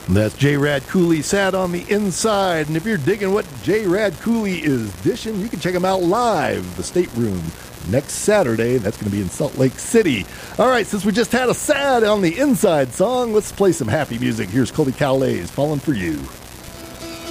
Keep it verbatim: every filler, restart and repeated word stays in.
That's J-Rad Cooley, Sad on the Inside. And if you're digging what J-Rad Cooley is dishing, you can check him out live, the State Room, next Saturday. That's going to be in Salt Lake City. All right, since we just had a Sad on the Inside song, let's play some happy music. Here's Colby Cowley's Falling for You.